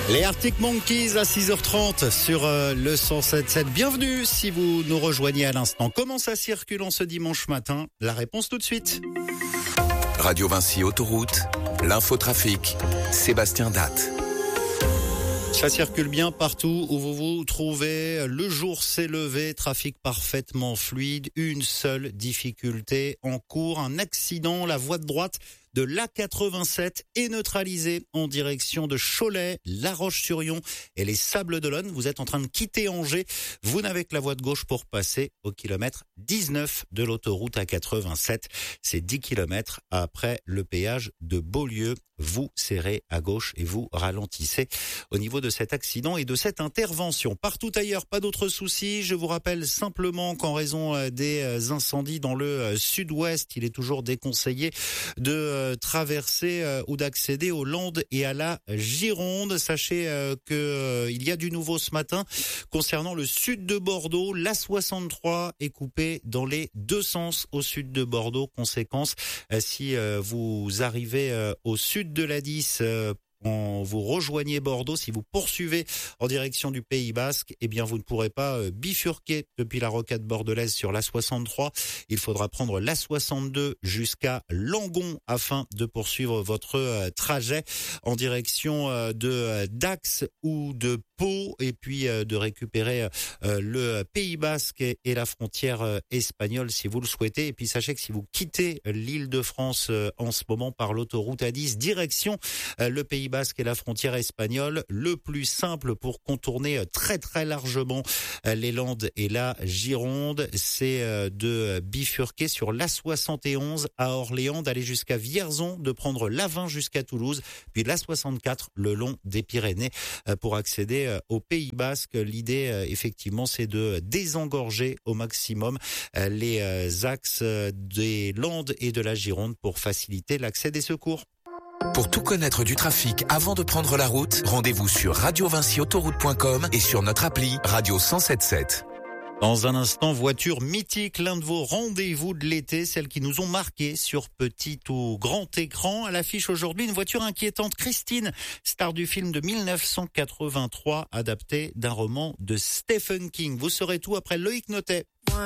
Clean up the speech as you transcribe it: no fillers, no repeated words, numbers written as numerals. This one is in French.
Les Arctic Monkeys à 6h30 sur le 107.7. Bienvenue si vous nous rejoignez à l'instant. Comment ça circule en ce dimanche matin? La réponse tout de suite. Radio Vinci Autoroute, l'infotrafic, Sébastien Datte. Ça circule bien partout où vous vous trouvez. Le jour s'est levé, trafic parfaitement fluide. Une seule difficulté en cours, un accident. La voie de droite de l'A87 est neutralisée en direction de Cholet, La Roche-sur-Yon et les Sables-d'Olonne. Vous êtes en train de quitter Angers. Vous n'avez que la voie de gauche pour passer au kilomètre 19 de l'autoroute A87. C'est 10 kilomètres après le péage de Beaulieu. Vous serrez à gauche et vous ralentissez au niveau de cet accident et de cette intervention. Partout ailleurs, pas d'autres soucis. Je vous rappelle simplement qu'en raison des incendies dans le sud-ouest, il est toujours déconseillé de traverser ou d'accéder aux Landes et à la Gironde. Sachez qu'il y a du nouveau ce matin concernant le sud de Bordeaux. L'A63 est coupée dans les deux sens au sud de Bordeaux. Conséquence, si vous arrivez au sud de la 10, vous rejoignez Bordeaux, si vous poursuivez en direction du Pays Basque, eh bien vous ne pourrez pas bifurquer depuis la rocade bordelaise sur l'A63. Il faudra prendre l'A62 jusqu'à Langon afin de poursuivre votre trajet en direction de Dax ou de Pau et puis de récupérer le Pays Basque et la frontière espagnole si vous le souhaitez. Et puis sachez que si vous quittez l'Île-de-France en ce moment par l'autoroute A10 direction le Pays Basque et la frontière espagnole, le plus simple pour contourner très très largement les Landes et la Gironde, c'est de bifurquer sur l'A71 à Orléans, d'aller jusqu'à Vierzon, de prendre l'A20 jusqu'à Toulouse, puis l'A64 le long des Pyrénées pour accéder au Pays Basque. L'idée effectivement c'est de désengorger au maximum les axes des Landes et de la Gironde pour faciliter l'accès des secours. Pour tout connaître du trafic avant de prendre la route, rendez-vous sur radiovinciautoroute.com et sur notre appli Radio 107.7. Dans un instant, voiture mythique, l'un de vos rendez-vous de l'été, celles qui nous ont marqué sur petit ou grand écran. À l'affiche aujourd'hui, une voiture inquiétante, Christine, star du film de 1983, adapté d'un roman de Stephen King. Vous saurez tout après Loïc Notet.